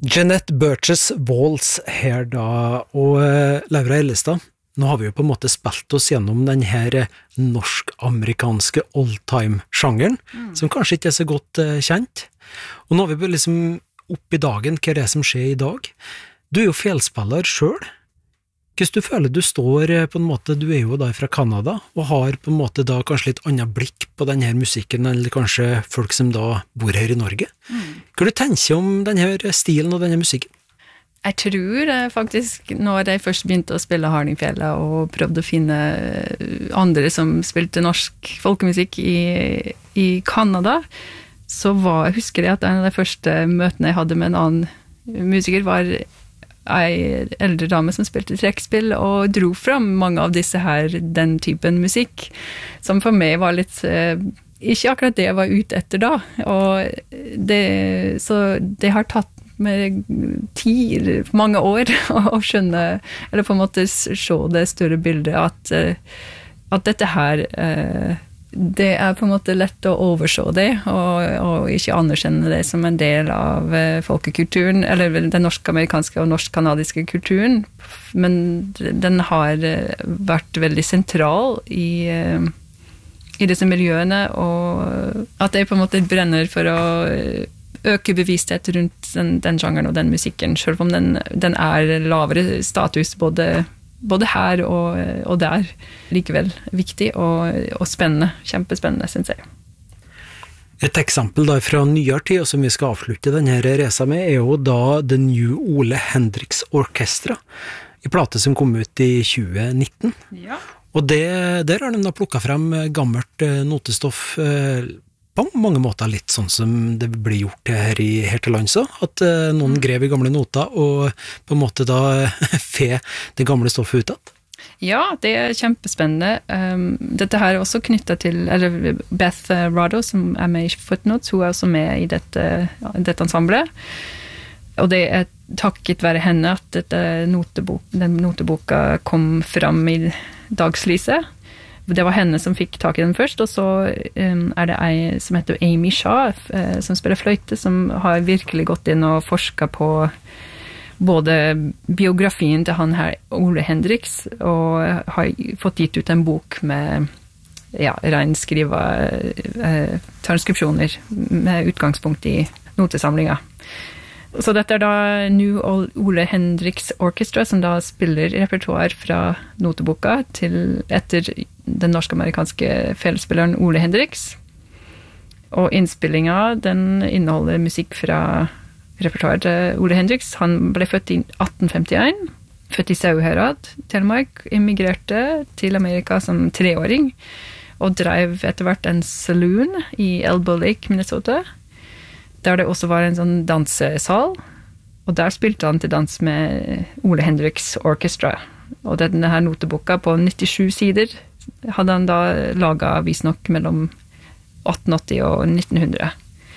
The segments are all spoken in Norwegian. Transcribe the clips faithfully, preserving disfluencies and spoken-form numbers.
Jeanette Burgess Walls her da, og Laura Ellestad, nå har vi jo på en måte spilt oss gjennom den her norsk-amerikanske old-time-sjangeren, mm. som kanskje ikke er så godt uh, kjent. Og nå har vi liksom opp i dagen hva det er som skjer i dag. Du er jo fjellspiller selv. Hvordan du føler du står på en måte, du er jo da fra Kanada, og har på en måte da kanskje litt annet blikk på denne musikken, eller kanskje folk som da bor her i Norge. Mm. Hva du tenker om denne stilen og denne musikken? Jeg tror faktisk, når jeg først begynte å spille Hardingfjella og prøvde å finne andre som spilte norsk folkemusikk i, i Kanada, så var, husker jeg at en av de første møtene jeg hadde med en annen musiker var en eldre dame som spilte trekkspill og dro fram mange av disse her, den typen musikk, som for meg var litt, eh, ikke akkurat det jeg var ute etter da, og det, så det har tatt med tid, mange år å skjønne, eller på en måte se det større bildet, at, at dette her, eh, det er på en måte lett å overse det, og, og ikke anerkjenne det som en del av uh, folkekulturen, eller den norsk-amerikanske og norsk-kanadiske kulturen, men den har uh, vært veldig sentral i, uh, i disse miljøene, og at jeg på en måte brenner for å øke bevissthet rundt den, den sjangeren og den musikken, selv om den, den er lavere status, både både her og, og der, likevel viktig og, og spennende, kjempespennende, synes jeg. Et eksempel da fra nyere tid, som vi skal avslutte denne reisa med, er jo da The New Ole Hendrix Orchestra, i plate som kom ut i tjue nitten. Ja. Og det, der har de da plukket frem gammelt notestoff, på mange måter litt sånn som det blir gjort her, i, her til lands også, at uh, noen grev i gamle noter og på en måte da fe det gamle stoffet utad. Ja, det er kjempespennende. Um, dette her er også knyttet til, eller Beth Rado, som er med i Footnotes, hun er også med i dette, dette ensemblet. Og det er takket være henne at dette notebok, den noteboka kom fram i dagslyset. Det var henne som fikk tak i den først, og så um, er det ei som heter Amy Shaw, uh, som spiller fløyte, som har virkelig gått inn og forsket på både biografien til han her, Ole Hendrix, og har fått gitt ut en bok med ja, reinskriva uh, transkripsjoner med utgangspunkt i notesamlinga. Så dette er da New Ole Hendrix Orchestra, som da spiller repertoar fra noteboka til etter den norsk-amerikanske fjellspilleren Ole Hendrix. Og innspillinga, den inneholder musikk fra repertoaret til Ole Hendrix. Han ble født i atten femtien, født i Sauherad, Telemark, immigrerte til Amerika som treåring, og drev etter hvert en saloon i Elbow Lake, Minnesota, der det også var en sånn dansesal, og der spilte han til dans med Ole Hendrix Orchestra. Og denne her noteboka på nittisju sider hadde han da laget visnok mellom atten åtti og nitten hundre.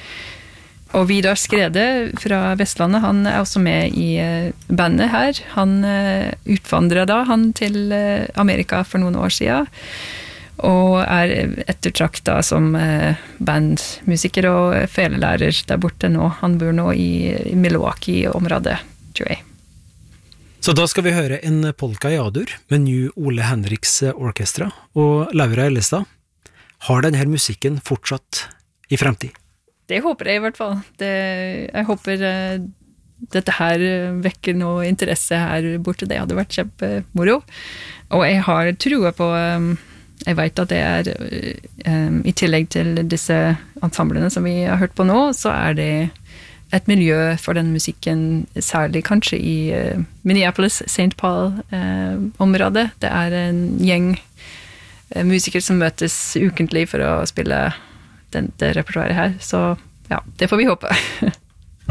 Og Vidar Skrede fra Vestlandet, han er også med i bandet her. Han utvandret da, han til Amerika for noen år siden, og er ettertraktet som bandmusiker og felelærer der borte nå. Han bor nå i Milwaukee-området, tror jeg. Så da skal vi høre en polka i A-dur med New Ole Hendrix Orchestra, og Laura Ellestad, har denne musikken fortsatt i fremtid? Det håper jeg i hvert fall. Det, jeg håper uh, dette her vekker noe interesse her borte. Det hadde vært kjempemoro. Og jeg har troet på um, jeg vet at det er um, i tillegg til disse ensemblene som vi har hørt på nå, så er det et miljø for den musikken, særlig kanskje i uh, Minneapolis, Saint Paul-området. Uh, det er en gjeng uh, musikere som møtes ukentlig for å spille den, det repertoaret her, så ja, det får vi håpe.